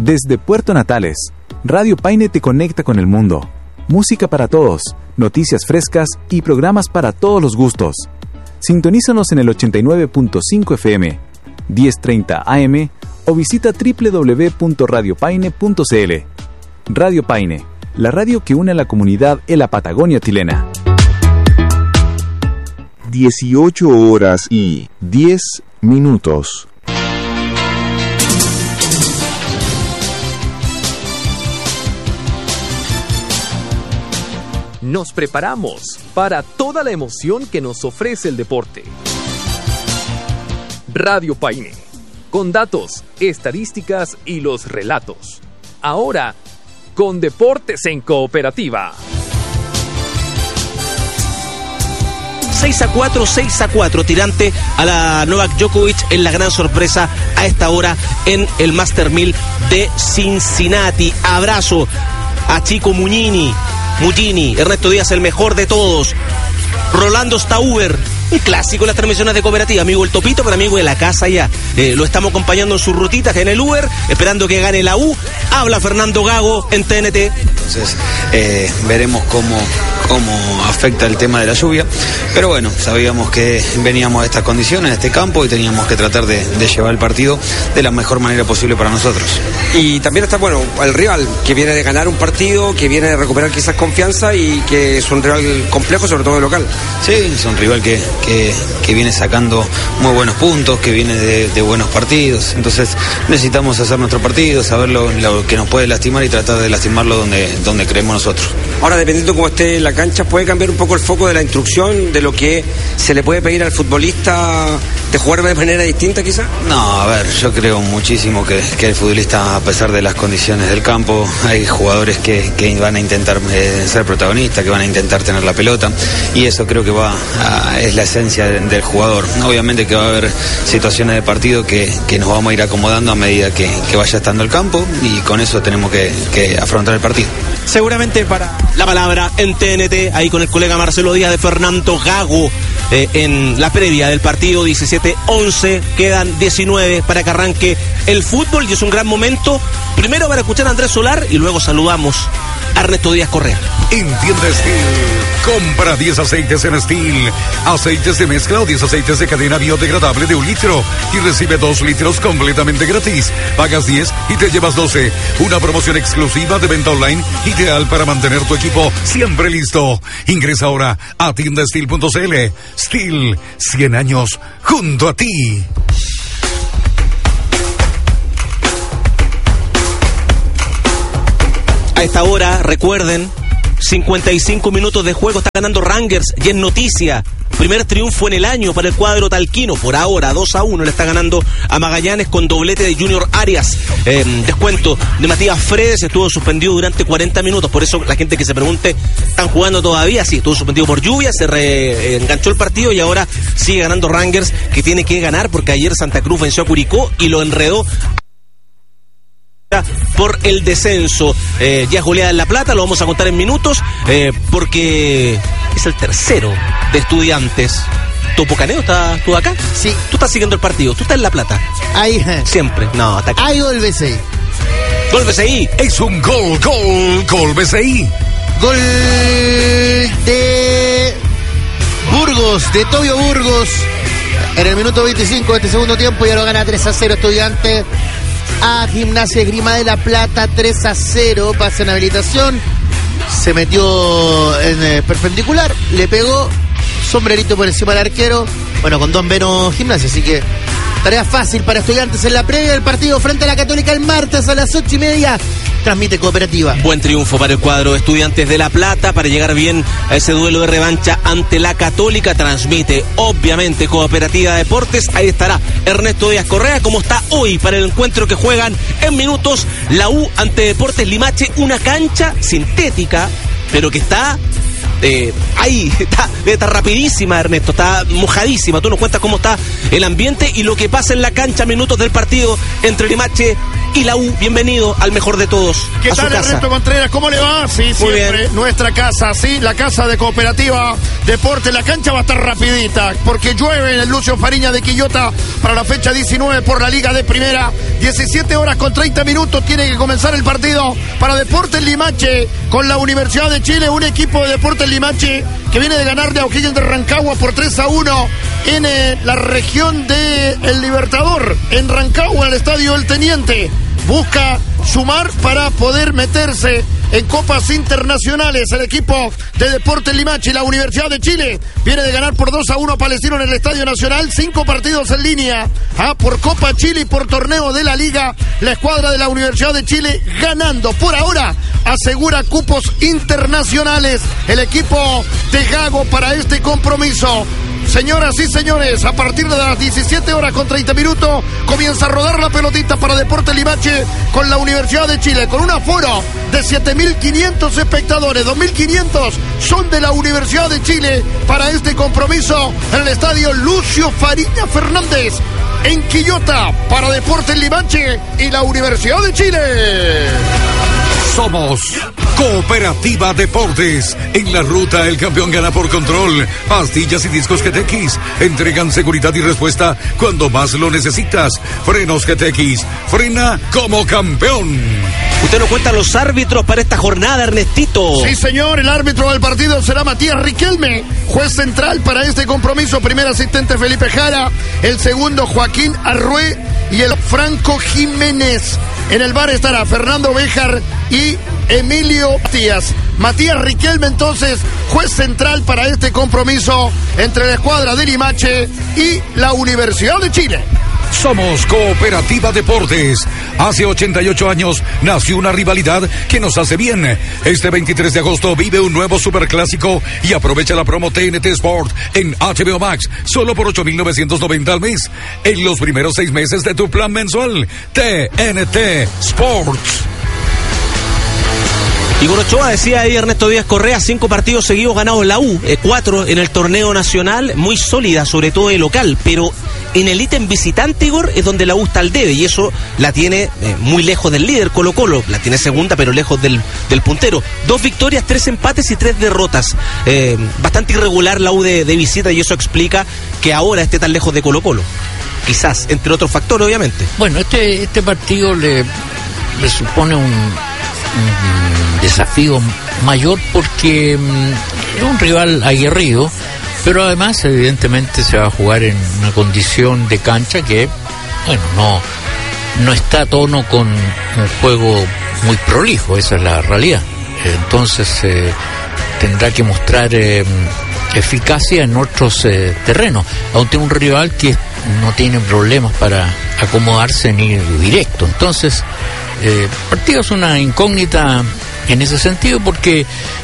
Desde Puerto Natales, Radio Paine te conecta con el mundo. Música para todos, noticias frescas y programas para todos los gustos. Sintonízanos en el 89.5 FM, 1030 AM o visita www.radiopaine.cl. Radio Paine, la radio que une a la comunidad en la Patagonia chilena. 18 horas y 10 minutos. Nos preparamos para toda la emoción que nos ofrece el deporte. Radio Paine, con datos, estadísticas y los relatos. Ahora, con Deportes en Cooperativa. 6-4, tirante a la Novak Djokovic en la gran sorpresa a esta hora en el Master 1000 de Cincinnati. Abrazo a Chico Mugnini, Ernesto Díaz, el mejor de todos. Rolando Stauber, un clásico en las transmisiones de Cooperativa, amigo el Topito, pero amigo de la casa ya. Lo estamos acompañando en sus rutitas en el Uber, esperando que gane la U. Habla Fernando Gago en TNT. Entonces veremos cómo afecta el tema de la lluvia, pero bueno, sabíamos que veníamos a estas condiciones, a este campo, y teníamos que tratar de llevar el partido de la mejor manera posible para nosotros. Y también está, bueno, el rival, que viene de ganar un partido, que viene de recuperar quizás confianza y que es un rival complejo, sobre todo de local. Sí, es un rival que viene sacando muy buenos puntos, que viene de buenos partidos, entonces necesitamos hacer nuestro partido, saber lo que nos puede lastimar y tratar de lastimarlo donde creemos nosotros. Ahora, dependiendo cómo esté la cancha, puede cambiar un poco el foco de la instrucción, de lo que se le puede pedir al futbolista de jugar de manera distinta quizá. No, a ver, yo creo muchísimo que el futbolista, a pesar de las condiciones del campo, hay jugadores que van a intentar ser protagonistas, que van a intentar tener la pelota, y eso creo que es la esencia del jugador. Obviamente que va a haber situaciones de partido que nos vamos a ir acomodando a medida que vaya estando el campo, y con eso tenemos que afrontar el partido. Seguramente para la palabra en TNT, ahí con el colega Marcelo Díaz de Fernando Gago, en la previa del partido. 17-11, quedan 19 para que arranque el fútbol, y es un gran momento primero para escuchar a Andrés Solar y luego saludamos a Ernesto Díaz Correa. En Tienda Steel, compra 10 aceites en Steel, aceites de mezcla o 10 aceites de cadena biodegradable de 1 litro y recibe 2 litros completamente gratis. Pagas 10 y te llevas 12. Una promoción exclusiva de venta online, ideal para mantener tu equipo siempre listo. Ingresa ahora a tiendasteel.cl. Steel, 100 años junto a ti. A esta hora, recuerden, 55 minutos de juego, está ganando Rangers y es noticia. Primer triunfo en el año para el cuadro talquino. Por ahora, 2-1 le está ganando a Magallanes con doblete de Junior Arias. Descuento de Matías Fredes, estuvo suspendido durante 40 minutos. Por eso la gente que se pregunte, ¿están jugando todavía? Sí, estuvo suspendido por lluvia, se reenganchó el partido y ahora sigue ganando Rangers, que tiene que ganar porque ayer Santa Cruz venció a Curicó y lo enredó por el descenso. Ya es goleada en La Plata, lo vamos a contar en minutos, porque es el tercero de Estudiantes. ¿Topo Caneo tú acá? Sí. Tú estás siguiendo el partido, tú estás en La Plata. Ahí. Siempre. No, está acá. Hay gol BCI. Gol BCI. Es un gol BCI. Gol de Burgos, de Tobio Burgos, en el minuto 25 de este segundo tiempo. Ya lo gana 3-0 Estudiantes a Gimnasia Esgrima de La Plata. 3-0, pasa en habilitación, se metió en perpendicular, le pegó, sombrerito por encima del arquero, bueno, con Don Beno Gimnasia, así que tarea fácil para Estudiantes en la previa del partido frente a la Católica el martes a las 8:30. Transmite Cooperativa. Buen triunfo para el cuadro de Estudiantes de La Plata para llegar bien a ese duelo de revancha ante la Católica. Transmite obviamente Cooperativa Deportes. Ahí estará Ernesto Díaz Correa, como está hoy para el encuentro que juegan en minutos la U ante Deportes Limache. Una cancha sintética, pero que está ahí está rapidísima, Ernesto, está mojadísima. Tú nos cuentas cómo está el ambiente y lo que pasa en la cancha, minutos del partido entre Limache y la U. Bienvenido al mejor de todos. ¿Qué tal, Ernesto Contreras? ¿Cómo le va? Sí, muy siempre bien. Nuestra casa, sí, la casa de Cooperativa Deporte. La cancha va a estar rapidita porque llueve en el Lucio Fariña de Quillota para la fecha 19 por la Liga de Primera. 17 horas con 30 minutos tiene que comenzar el partido para Deportes Limache con la Universidad de Chile, un equipo de Deportes Limache que viene de ganar de O'Higgins de Rancagua por 3-1 en la región de El Libertador, en Rancagua, en el estadio El Teniente. Busca sumar para poder meterse en copas internacionales. El equipo de Deportes Limache y la Universidad de Chile viene de ganar por 2-1 a Palestino en el Estadio Nacional. 5 partidos en línea por Copa Chile y por torneo de la Liga. La escuadra de la Universidad de Chile ganando. Por ahora asegura cupos internacionales el equipo de Gago para este compromiso. Señoras y señores, a partir de las 17 horas con 30 minutos comienza a rodar la pelotita para Deportes Limache con la Universidad de Chile, con un aforo de 7.500 espectadores. 2.500 son de la Universidad de Chile para este compromiso en el estadio Lucio Fariña Fernández en Quillota para Deportes Limache y la Universidad de Chile. Somos Cooperativa Deportes. En la ruta el campeón gana por control. Pastillas y discos GTX entregan seguridad y respuesta cuando más lo necesitas. Frenos GTX, frena como campeón. Usted nos cuenta los árbitros para esta jornada, Ernestito. Sí, señor, el árbitro del partido será Matías Riquelme, juez central para este compromiso. Primer asistente Felipe Jara, el segundo Joaquín Arrué y el Franco Jiménez. En el bar estará Fernando Béjar y Emilio Matías. Matías Riquelme, entonces, juez central para este compromiso entre la escuadra de Limache y la Universidad de Chile. Somos Cooperativa Deportes. Hace 88 años nació una rivalidad que nos hace bien. Este 23 de agosto vive un nuevo superclásico y aprovecha la promo TNT Sport en HBO Max, solo por 8.990 al mes. En los primeros 6 meses de tu plan mensual. TNT Sports. Igor Ochoa decía ahí Ernesto Díaz Correa, 5 partidos seguidos ganados la U, 4 en el torneo nacional, muy sólida, sobre todo de local, pero en el ítem visitante, Igor, es donde la U está al debe, y eso la tiene muy lejos del líder Colo-Colo, la tiene segunda, pero lejos del puntero. 2 victorias, 3 empates y 3 derrotas. Bastante irregular la U de visita, y eso explica que ahora esté tan lejos de Colo-Colo. Quizás, entre otros factores, obviamente. Bueno, este partido le supone un desafío mayor porque es un rival aguerrido, pero además evidentemente se va a jugar en una condición de cancha que, bueno, no está a tono con un juego muy prolijo, esa es la realidad. Entonces tendrá que mostrar eficacia en otros terrenos, aunque un rival que no tiene problemas para acomodarse en ir directo. Entonces el partido es una incógnita en ese sentido porque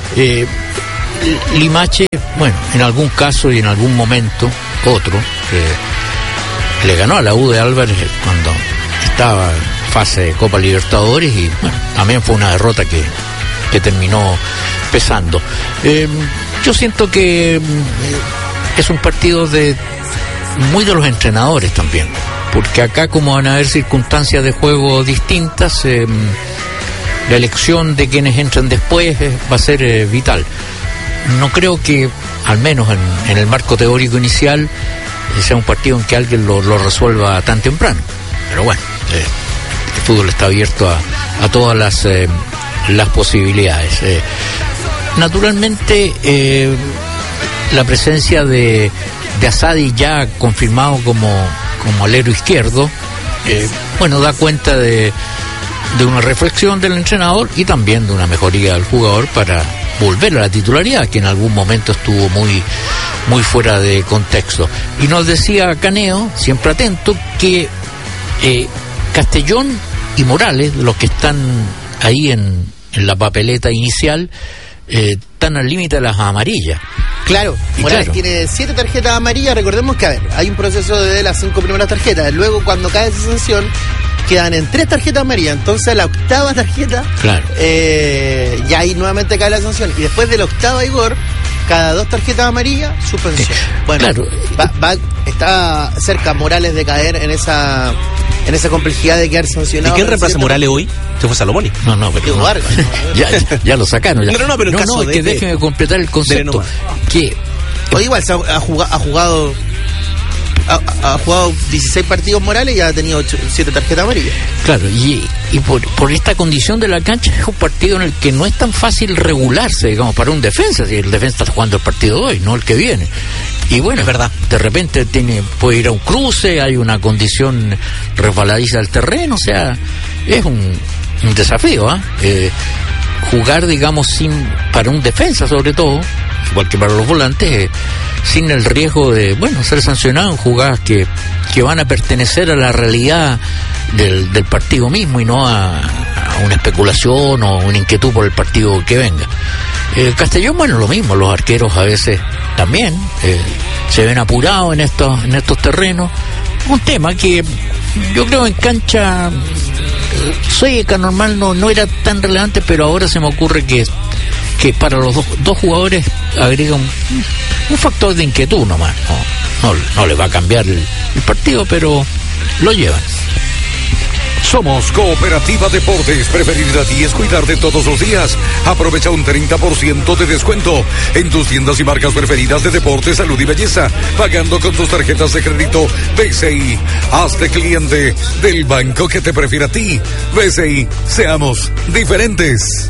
Limache, bueno, en algún caso y en algún momento otro le ganó a la U de Álvarez cuando estaba en fase de Copa Libertadores, y bueno, también fue una derrota que terminó pesando. Yo siento que es un partido muy de los entrenadores también, porque acá, como van a haber circunstancias de juego distintas, la elección de quienes entran después va a ser vital. No creo que, al menos en el marco teórico inicial, sea un partido en que alguien lo resuelva tan temprano. Pero bueno, el fútbol está abierto a todas las posibilidades. Naturalmente, la presencia de Asadi, ya confirmado como alero izquierdo, bueno, da cuenta de una reflexión del entrenador y también de una mejoría del jugador para volver a la titularidad, que en algún momento estuvo muy fuera de contexto. Y nos decía Caneo, siempre atento, que Castellón y Morales, los que están ahí en la papeleta inicial, están al límite de las amarillas. Claro, Morales tiene 7 tarjetas amarillas. Recordemos que, hay un proceso de las 5 primeras tarjetas. Luego, cuando cae esa sanción, quedan en 3 tarjetas amarillas. Entonces, la octava tarjeta, ya ahí nuevamente cae la sanción. Y después de la octava, Igor, cada 2 tarjetas amarillas, suspensión. Bueno, claro. Está cerca Morales de caer en esa complejidad de quedar sancionado. ¿Y quién reemplaza a Morales hoy? Se fue Salomoni. No, pero no. Vargas, ya lo sacaron. Ya. No, pero en caso es que déjeme completar el concepto. Que o igual ha jugado 16 partidos Morales y ha tenido 7 tarjetas amarillas. Claro, y por esta condición de la cancha es un partido en el que no es tan fácil regularse, digamos, para un defensa. Si el defensa está jugando el partido de hoy, no el que viene. Y bueno, es verdad. De repente puede ir a un cruce, hay una condición resbaladiza del terreno, o sea, es un desafío, jugar, digamos, para un defensa sobre todo, igual que para los volantes, sin el riesgo de, ser sancionado en jugadas que van a pertenecer a la realidad del partido mismo y no a una especulación o una inquietud por el partido que venga. Castellón, lo mismo, los arqueros a veces también se ven apurados en estos terrenos. Un tema que yo creo en cancha seca, normal, no era tan relevante, pero ahora se me ocurre que para los dos jugadores agrega un factor de inquietud nomás. No le va a cambiar el partido, pero lo llevan. Somos Cooperativa Deportes. Preferir a ti es cuidarte todos los días. Aprovecha un 30% de descuento en tus tiendas y marcas preferidas de deporte, salud y belleza, pagando con tus tarjetas de crédito BCI. Hazte cliente del banco que te prefiera a ti. BCI, seamos diferentes.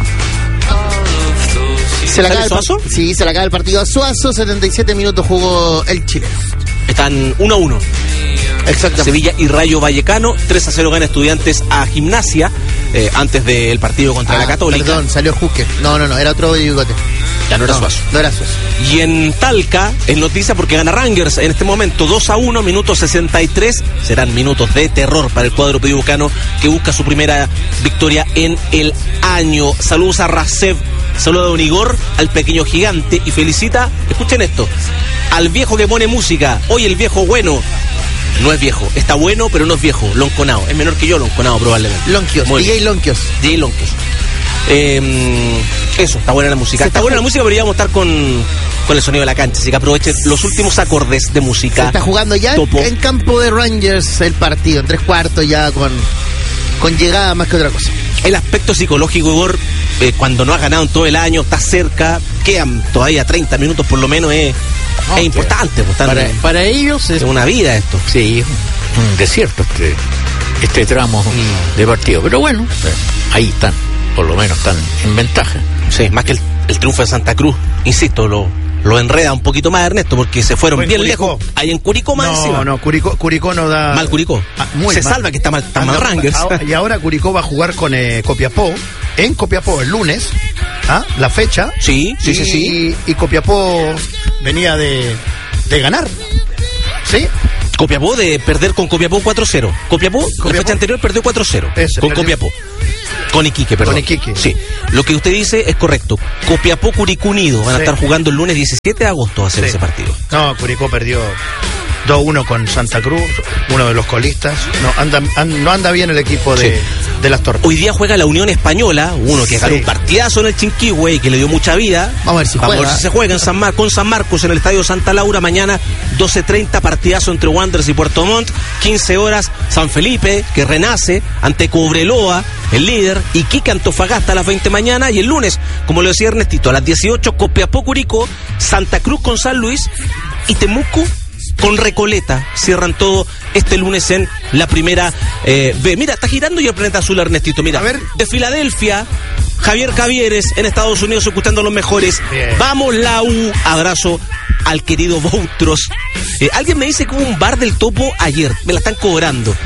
¿Se la acaba Suazo? Sí, se la acaba el partido a Suazo. 77 minutos jugó el chileno. Están 1-1. Exactamente. Sevilla y Rayo Vallecano. 3-0 gana Estudiantes a Gimnasia antes del partido contra la Católica. Perdón, salió Juque. No, era otro bigote. Ya no era Suazo. No era Suazo. Y en Talca es noticia porque gana Rangers en este momento 2-1, minuto 63. Serán minutos de terror para el cuadro pedibucano que busca su primera victoria en el año. Saludos a Rasev. Saluda a Don Igor, al pequeño gigante, y felicita, escuchen esto, al viejo que pone música. Hoy el viejo bueno, no es viejo, está bueno pero no es viejo, Lonconao, es menor que yo Lonconao probablemente. Lonquios, DJ Lonquios. Eso, está buena la música. Está buena la música, pero ya vamos a estar con el sonido de la cancha, así que aprovechen los últimos acordes de música. Se está jugando ya en campo de Rangers el partido, en 3/4 ya con llegada más que otra cosa. El aspecto psicológico, Igor, cuando no has ganado en todo el año, estás cerca, quedan todavía 30 minutos por lo menos, es importante. Para ellos es una vida esto. Sí, es un desierto este tramo de partido. Pero bueno, ahí están, por lo menos están en ventaja. Sí, más que el triunfo de Santa Cruz, insisto, lo enreda un poquito más, Ernesto, porque se fueron bien Curicó. Lejos. Ahí en Curicó más encima. No, Curicó no da... Mal Curicó. Se mal. Salva que está mal Rangers. Y ahora Curicó va a jugar con Copiapó, en Copiapó el lunes, la fecha. Sí. Y Copiapó venía de ganar, ¿sí? Copiapó de perder con Copiapó 4-0. Copiapó, la fecha anterior perdió 4-0 con Copiapó. Con Iquique, perdón. Con Iquique. Sí. Lo que usted dice es correcto. Copiapó, Curicó Unido van a estar jugando el lunes 17 de agosto a hacer ese partido. No, Curicó perdió 2-1 con Santa Cruz, uno de los colistas. No anda bien el equipo de las Torres. Hoy día juega la Unión Española, uno que ganó un partidazo en el Chinquihue y que le dio mucha vida. Vamos a ver si se juega con San Marcos en el Estadio Santa Laura. Mañana 12:30, partidazo entre Wanderers y Puerto Montt. 15 horas, San Felipe, que renace ante Cobreloa, el líder, y Iquique Antofagasta a las 20 mañana. Y el lunes, como lo decía Ernestito, a las 18, Copiapó Curicó, Santa Cruz con San Luis y Temuco con Recoleta. Cierran todo este lunes en la primera B. Mira, está girando y el planeta azul, Ernestito. Mira, a ver. De Filadelfia, Javier Cavieres en Estados Unidos escuchando a los mejores. Bien. Vamos la U. Abrazo al querido Boutros. Alguien me dice que hubo un bar del Topo ayer. Me la están cobrando.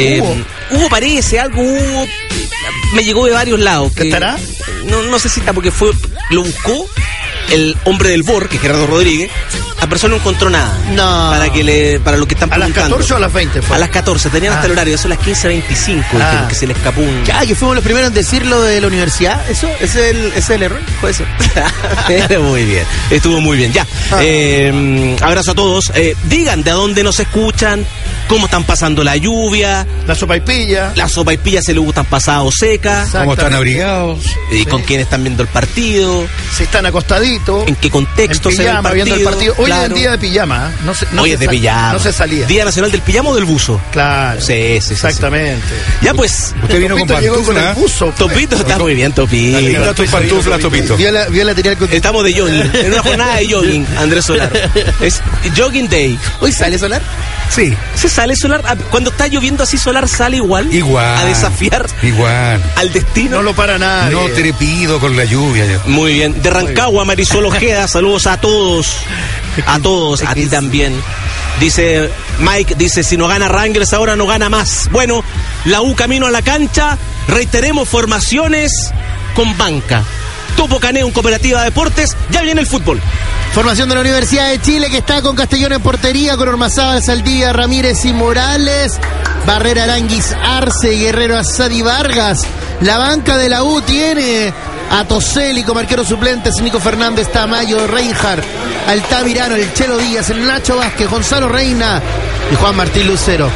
Hubo parece, algo hubo. Me llegó de varios lados. ¿Qué estará? No sé si está porque lo buscó el hombre del BOR, que es Gerardo Rodríguez. La persona no encontró nada. No. Para lo que están preguntando. ¿A las 14 o a las 20 fue? A las 14, tenían hasta el horario, son las 15:25, que se le escapó un... Que fuimos los primeros en decirlo de la universidad. ¿Eso? ¿Ese es el error? Puede ser. Muy bien, estuvo muy bien. Ya, abrazo a todos. Digan de dónde nos escuchan, cómo están pasando la lluvia. La sopaipilla. Las sopaipillas se les gustan pasadas o secas. Cómo están abrigados. Y con quién están viendo el partido. Si están acostaditos. En qué contexto en se ve el partido. Viendo el partido. Hoy claro. es el día de pijama. Hoy es de pijama. No se salía. ¿Día Nacional del Pijama o del buzo? Claro. Sí. Exactamente. Ya pues. Usted vino con pantufla. Topito está muy bien, Topito. Linda tu pantufla, Topito. Vio la tener con... Estamos de jogging. En una jornada de jogging, Andrés Solar. Es Jogging Day. ¿Hoy sale Solar? Sí. ¿Se sale Solar? Cuando está lloviendo así, Solar sale igual. Igual. A desafiar. Igual. Al destino. No lo para nadie. No trepido con la lluvia. Muy bien. De Rancagua, Marisol Ojeda, saludos a todos. A todos, a ti también. Dice Mike, si no gana Rangers ahora no gana más. Bueno, la U camino a la cancha. Reiteremos formaciones con banca. Topo Caneo en Cooperativa Deportes. Ya viene el fútbol. Formación de la Universidad de Chile, que está con Castellón en portería, con Ormazábal, Saldivia, Ramírez y Morales, Barrera, Aranguis, Arce, Guerrero, Asadi, Vargas. La banca de la U tiene a Toselli como arquero suplentes, Nico Fernández, Tamayo, Reinhardt, Altamirano, el Chelo Díaz, el Nacho Vázquez, Gonzalo Reina y Juan Martín Lucero.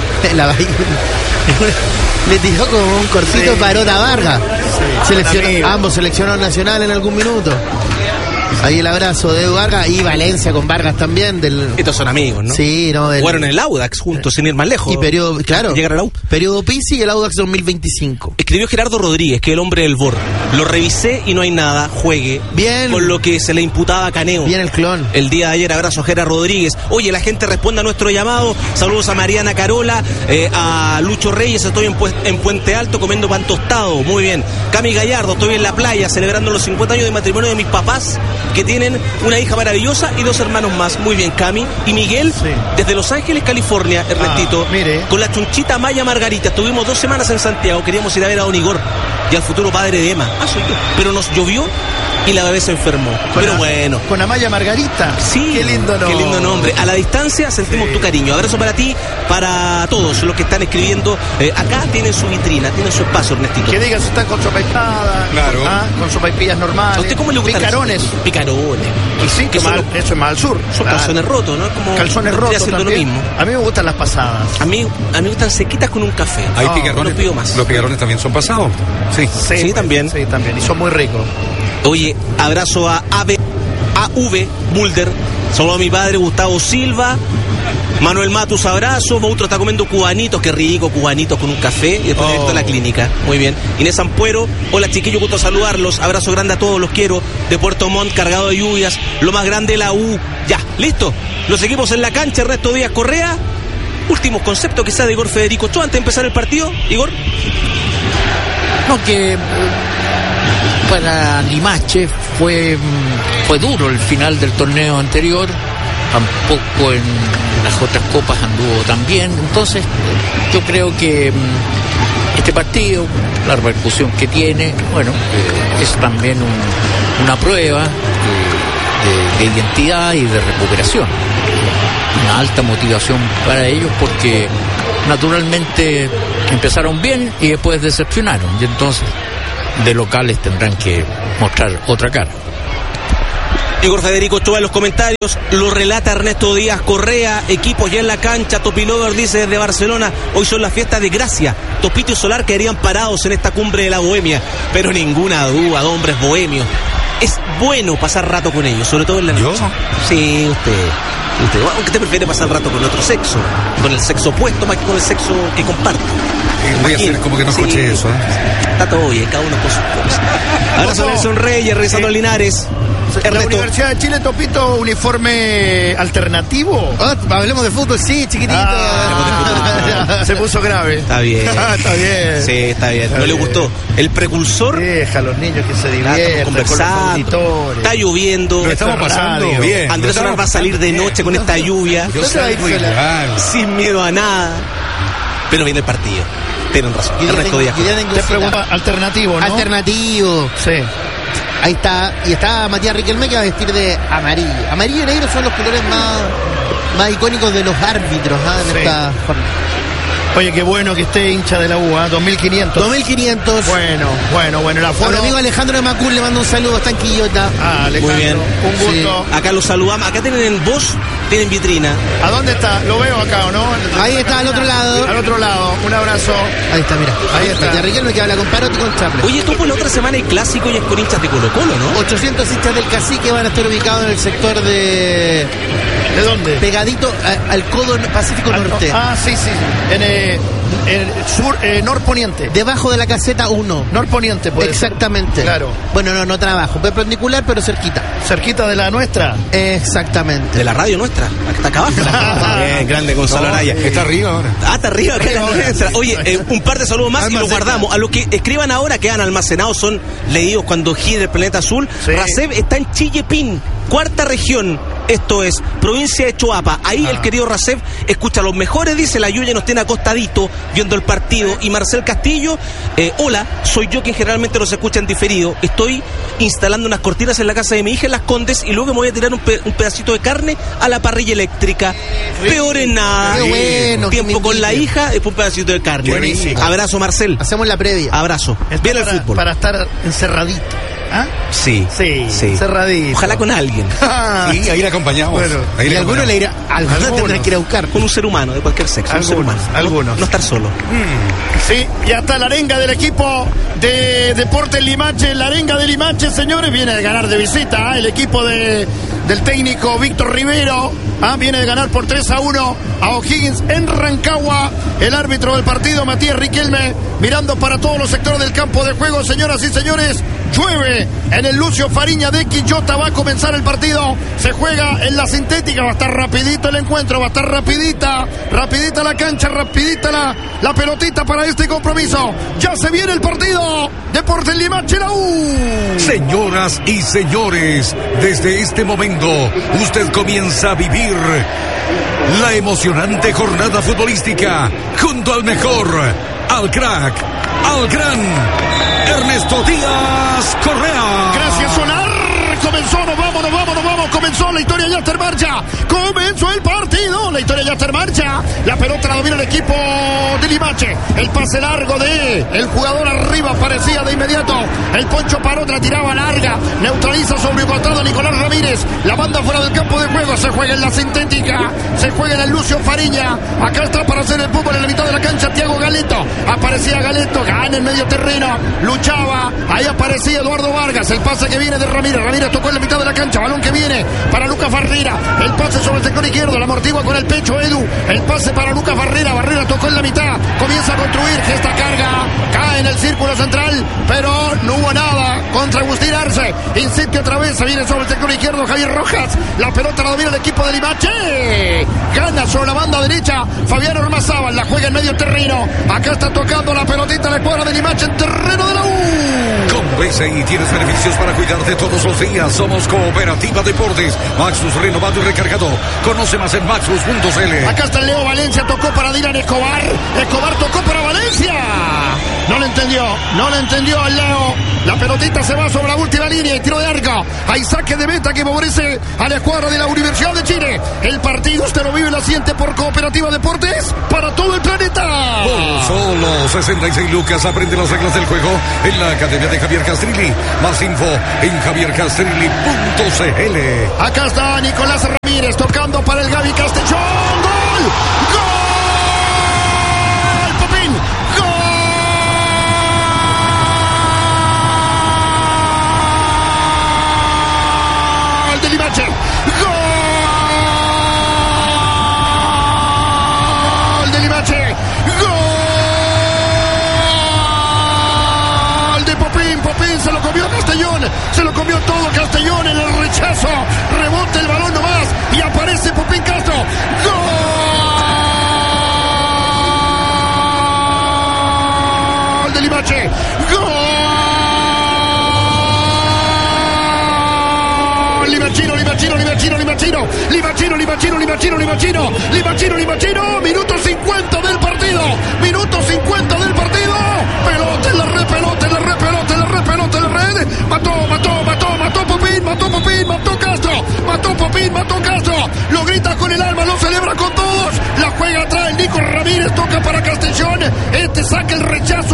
Le tiró como un cortito parota a Vargas. Ambos seleccionados nacional en algún minuto. Ahí el abrazo de Vargas y Valencia con Vargas también. Estos son amigos, ¿no? Sí, no. Fueron en el Audax juntos, sin ir más lejos. Y periodo, claro. Llegar a la U. Periodo Pizzi y el Audax 2025. Escribió Gerardo Rodríguez, que es el hombre del VOR. Lo revisé y no hay nada. Juegue. Bien. Con lo que se le imputaba a Caneo. Bien el clon. El día de ayer, abrazo a Gerardo Rodríguez. Oye, la gente responde a nuestro llamado. Saludos a Mariana Carola, a Lucho Reyes. Estoy en Puente Alto comiendo pan tostado. Muy bien. Cami Gallardo, estoy en la playa celebrando los 50 años de matrimonio de mis papás, que tienen una hija maravillosa y 2 hermanos más. Muy bien, Cami. Y Miguel, desde Los Ángeles, California, Ernestito, mire. con la chunchita Maya Margarita. Estuvimos 2 semanas en Santiago, queríamos ir a ver a Don Igor y al futuro padre de Emma. Soy yo. Pero nos llovió y la bebé se enfermó. Pero bueno. Con Amaya Margarita. Sí. Qué lindo nombre. Qué lindo nombre. A la distancia sentimos tu cariño. Abrazo para ti, para todos los que están escribiendo. Acá tienen su vitrina, tienen su espacio, Ernestito. Que digan si están con sopaipadas. Claro. Con sopaipillas normales. ¿A usted cómo le gustan? Picarones. Picarones. Y sí, que eso es más al sur. Son calzones rotos, ¿no? Como calzones rotos haciendo también. lo mismo. A mí me gustan las pasadas. A mí me gustan sequitas con un café. Hay picarones. No pido más. Los picarones también son pasados. Sí. Sí, también. Sí, también. Y son muy ricos. Oye, abrazo a AV Mulder. Saludo a mi padre Gustavo Silva. Manuel Matus, abrazo. Mautro está comiendo cubanitos, qué rico, cubanitos con un café. Y después directo a la clínica. Muy bien. Inés Ampuero, hola chiquillos, gusto saludarlos. Abrazo grande a todos, los quiero. De Puerto Montt, cargado de lluvias. Lo más grande, la U. Ya, listo. Los equipos en la cancha, Ernesto Díaz Correa. Últimos conceptos quizás de Igor Federico Ochoa antes de empezar el partido. Igor. No, que para Limache fue duro el final del torneo anterior. Tampoco en las otras copas anduvo tan bien. Entonces yo creo que este partido, la repercusión que tiene, bueno, es también una prueba de identidad y de recuperación. Una alta motivación para ellos porque naturalmente empezaron bien y después decepcionaron. Y entonces de locales tendrán que mostrar otra cara. Igor Federico Ochoa en los comentarios, lo relata Ernesto Díaz Correa, equipos ya en la cancha, Topilover dice desde Barcelona, hoy son las fiestas de Gracia, Topito y Solar quedarían parados en esta cumbre de la bohemia, pero ninguna duda, hombres bohemios, es bueno pasar rato con ellos, sobre todo en la noche. ¿Yo? Sí, usted, aunque te prefiere pasar rato con otro sexo, con el sexo opuesto más que con el sexo que comparte. Voy a hacer como que no escuché eso. Está todo bien, cada uno con sus cosas. Abrazo a Nelson Reyes, revisando Linares. La Universidad de Chile, Topito, uniforme alternativo. Hablemos de fútbol, sí, chiquitito. Se puso grave. Está bien. Está bien. Sí, está bien. ¿No le gustó? El precursor. Deja a los niños que se diviertan. Conversando. Está lloviendo. Lo estamos pasando bien. Andrés Solar va a salir de noche con esta lluvia. Yo salgo igual. Sin miedo a nada. Pero viene el partido. Tienen razón. Ernesto Díaz. Te pregunta alternativo, ¿no? Alternativo. Sí. Ahí está, y está Matías Riquelme que va a vestir de amarillo. Amarillo y negro son los colores más icónicos de los árbitros en esta jornada. Oye, qué bueno que esté hincha de la U, 2.500. 2.500. Bueno, la A mi amigo Alejandro de Macul le mando un saludo, está en Quillota. Alejandro, muy bien. Un gusto. Sí. Acá los saludamos. Acá tienen en voz, tienen vitrina. ¿A dónde está? Lo veo acá, ¿o no? Ahí está, al otro lado. Al otro lado, un abrazo. Ahí está, mira. Ahí está. Y a Riquelme que habla con Parotti y con Chaple. Oye, tú por la otra semana hay clásico y es con hinchas de Colo-Colo, ¿no? 800 hinchas del Cacique van a estar ubicados en el sector de... ¿De dónde? Pegadito al codo Pacífico Norte. Sí. En el sur, norponiente. Debajo de la caseta 1. Norponiente, pues. Exactamente. Claro. Bueno, no trabajo. Perpendicular, pero cerquita. Cerquita de la nuestra. Exactamente. De la radio nuestra. Está acá abajo. Bien, grande Gonzalo Araya. Está arriba ahora. Está arriba, acá en la nuestra. Oye, un par de saludos más y lo guardamos. A los que escriban ahora quedan almacenados, son leídos cuando gire el planeta azul. Sí. Raseb está en Chillepín, cuarta región. Esto es provincia de Choapa. Ahí el querido Raseb escucha a los mejores, dice. La Yuya nos tiene acostadito viendo el partido. Y Marcel Castillo, hola, soy yo quien generalmente los escucha en diferido. Estoy instalando unas cortinas en la casa de mi hija en Las Condes y luego me voy a tirar un pedacito de carne a la parrilla eléctrica. Peor en nada. Bueno, tiempo con la hija, es un pedacito de carne. Buenísimo. Abrazo, Marcel. Hacemos la previa. Abrazo. Viene el fútbol. Para estar encerradito. ¿Ah? Sí. Cerradito. Ojalá con alguien. Y ahí le acompañamos. Bueno, ahí Y le alguno le irá. Alguno tendrá que ir a buscar. Con un ser humano de cualquier sexo. Un ser humano. Algunos. No estar solo. Sí, ya está la arenga del equipo de Deportes Limache. La arenga de Limache, señores, viene de ganar de visita. El equipo del técnico Víctor Rivero viene de ganar por 3-1 a O'Higgins en Rancagua. El árbitro del partido, Matías Riquelme, mirando para todos los sectores del campo de juego. Señoras y señores, llueve en el Lucio Fariña de Quillota. Va a comenzar el partido. Se juega en la sintética. Va a estar rapidito el encuentro. Va a estar rapidita la cancha, rapidita la pelotita para este compromiso. Ya se viene el partido. Deportes Limache, la U. Señoras y señores, desde este momento usted comienza a vivir la emocionante jornada futbolística junto al mejor, al crack, al gran Ernesto Díaz Correa. Gracias, Solar. Comenzó, nos vamos. Comenzó la historia, ya está en marcha. Comenzó el partido, la historia ya está en marcha. La pelota la domina el equipo de Limache. El pase largo de el jugador arriba aparecía de inmediato. El Poncho Parot la tiraba larga. Neutraliza sobre el costado Nicolás Ramírez. La banda fuera del campo de juego. Se juega en la sintética. Se juega en el Lucio Fariña. Acá está para hacer el fútbol en la mitad de la cancha Thiago Galeto. Aparecía Galeto, gana en medio terreno. Luchaba. Ahí aparecía Eduardo Vargas. El pase que viene de Ramírez. Ramírez tocó en la mitad de la cancha. Balón que viene para Lucas Barrera. El pase sobre el sector izquierdo. La amortigua con el pecho Edu. El pase para Lucas Barrera. Barrera tocó en la mitad. Comienza a construir. Gesta carga. Cae en el círculo central. Pero no hubo nada contra Agustín Arce. Insiste otra vez. Se viene sobre el sector izquierdo Javier Rojas. La pelota la domina el equipo de Limache. Gana sobre la banda derecha Fabián Ormazábal. La juega en medio terreno. Acá está tocando la pelotita la escuadra de Limache en terreno de la U. Con BCI tienes beneficios para cuidarte todos los días. Somos Cooperativa Deportes. Maxus renovado y recargado. Conoce más en maxus.cl. Acá está Leo Valencia, tocó para Dylan Escobar. Escobar tocó para Valencia. No le entendió al Leo. La pelotita se va sobre la última línea y tiro de arco. Hay saque de meta que favorece a la escuadra de la Universidad de Chile. El partido usted lo vive y lo siente por Cooperativa Deportes para todo el planeta. Por solo 66 lucas aprende las reglas del juego en la Academia de Javier Castrilli. Más info en javiercastrilli.cl. Acá está Nicolás Ramírez tocando para el Gaby Castellón. ¡Gol! ¡Gol! ¡Popín! ¡Gol! ¡De Limache! ¡Gol! ¡De Limache! ¡Gol! ¡De Popín! Popín se lo comió Castellón. Se lo comió todo Castellón en el rechazo. Rebota el balón nomás y aparece Popín Castro. ¡Gol de Limache! ¡Gol! Limachino. Minuto 50 del partido. Pelota en la red. Mató Castro. Lo grita con el alma, lo celebra con todos. La juega atrás el Nico Ramírez, toca para Castellón. Este saca el rechazo, buscaba el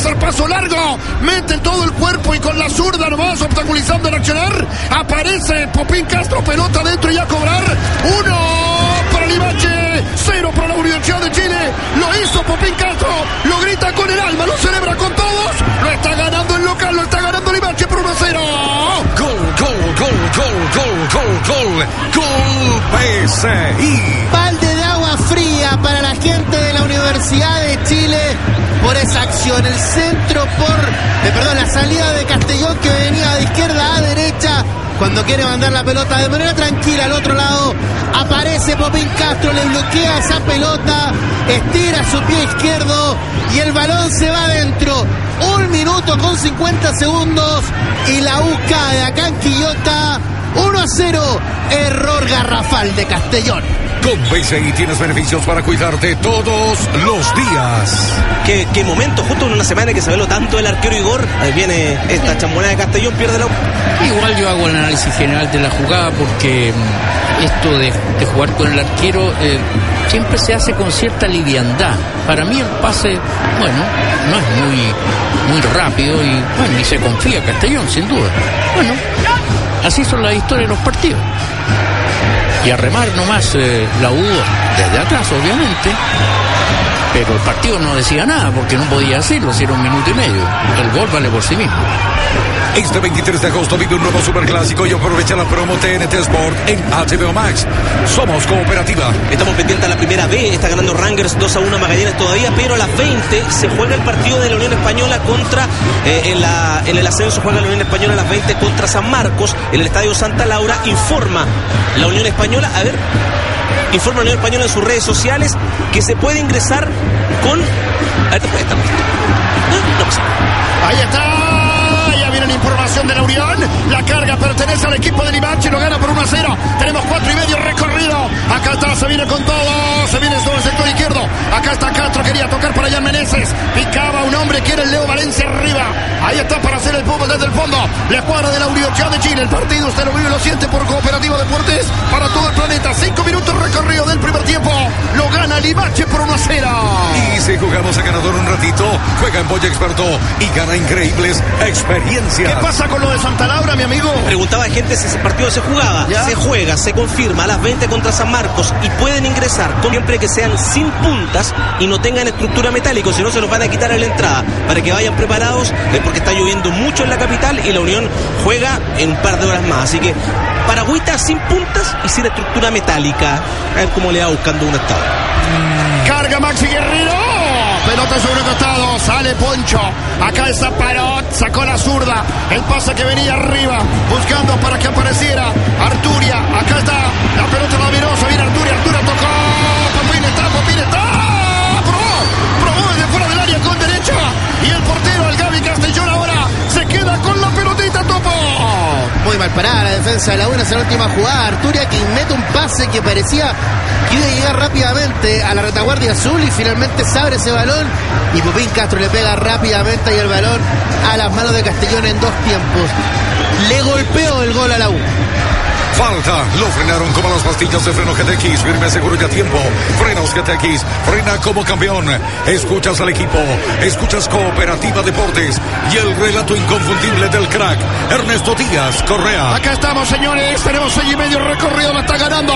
zarpazo largo, mete todo el cuerpo y con la zurda nomás obstaculizando el accionar. Aparece Popín Castro, pelota dentro y a cobrar. 1 para Limache, 0 para la Universidad de Chile. Lo hizo Popín Castro, lo grita con el alma, lo celebra con todos. Lo está ganando el local, lo está ganando Limache por 1-0. Gol, gol, gol, gol, gol, gol, gol, gol, PSI. Balde de agua fría para la gente de la Universidad de Chile por esa acción. El centro la salida de Castellón, que venía de izquierda a derecha. Cuando quiere mandar la pelota de manera tranquila al otro lado, aparece Popín Castro, le bloquea esa pelota, estira su pie izquierdo y el balón se va adentro. 1 minuto con 50 segundos y la U cae acá en Quillota. 1-0, error garrafal de Castellón. Con PSI tienes beneficios para cuidarte todos los días. Qué momento, justo en una semana que se veló tanto el arquero Igor. Ahí viene esta chambonada de Castellón, pierde la... Igual yo hago el análisis general de la jugada porque esto de jugar con el arquero siempre se hace con cierta liviandad. Para mí el pase, bueno, no es muy rápido y bueno, ni se confía Castellón, sin duda. Bueno, así son las historias de los partidos. Y a remar nomás la U desde atrás, obviamente. Pero el partido no decía nada porque no podía hacerlo, si era 1 minuto y medio. El gol vale por sí mismo. Este 23 de agosto vive un nuevo superclásico y aprovecha la promo TNT Sport en HBO Max. Somos Cooperativa. Estamos pendientes a la primera B. Está ganando Rangers 2-1 Magallanes todavía, pero a las 20 se juega el partido de la Unión Española contra en el ascenso juega la Unión Española a las 20 contra San Marcos en el Estadio Santa Laura. Informa la Unión Española, informa la Unión Española en sus redes sociales que se puede ingresar con... Ahí está. Viene la información de la Unión. La carga pertenece al equipo de Limache. Lo gana por 1-0. Tenemos 4:30 recorrido. Acá está, se viene con todo. Se viene sobre el sector izquierdo. Acá está Castro. Quería tocar para Jan Meneses. Picaba un hombre. Quiere el Leo Valencia arriba. Ahí está para hacer el fútbol desde el fondo. La escuadra de la Universidad de Chile. El partido usted lo vive y lo siente por Cooperativa Deportes para todo el planeta. 5 minutos recorrido del primer tiempo. Lo gana Limache por 1-0. Y si jugamos a ganador un ratito, juega en Boya Experto y gana increíbles experiencias. ¿Qué pasa con lo de Santa Laura, mi amigo? Preguntaba gente si ese partido se jugaba. ¿Ya? Se juega, se confirma a las 20 contra San Marcos y pueden ingresar siempre que sean sin puntas y no tengan estructura metálica, si no se los van a quitar en la entrada, para que vayan preparados porque está lloviendo mucho en la capital y la Unión juega en un par de horas más. Así que paragüita sin puntas y sin estructura metálica. A ver cómo le va buscando un estado. Carga Maxi Guerrero. Pelota sobre el costado, sale Poncho. Acá está Parot, sacó la zurda. El pase que venía arriba, buscando para que apareciera Arturia. Acá está la pelota labirosa, viene Arturia tocó. Popín está. Probó desde fuera del área con derecha. Y el portero, el Gaby Castellón, ahora se queda con la pelotita, Topo. Muy mal parada la defensa de la UNA en la última jugada. Arturia, que mete un pase que parecía que iba a llegar rápidamente a la retaguardia azul y finalmente se abre ese balón y Popín Castro le pega rápidamente ahí el balón a las manos de Castellón en 2 tiempos. Le golpeó el gol a la U. Falta, lo frenaron como las pastillas de freno GTX, firme, seguro y a tiempo. Frenos GTX, frena como campeón. Escuchas al equipo, escuchas Cooperativa Deportes y el relato inconfundible del crack, Ernesto Díaz Correa. Acá estamos, señores, tenemos 6:30 recorrido, la está ganando